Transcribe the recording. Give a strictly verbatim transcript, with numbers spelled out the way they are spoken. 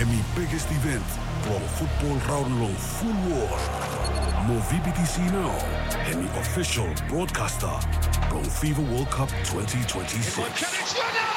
Hemi biggest event, Pro Football Round Full War. Mo V B T C now, Hemi official broadcaster, Pro FIFA World Cup twenty twenty-six.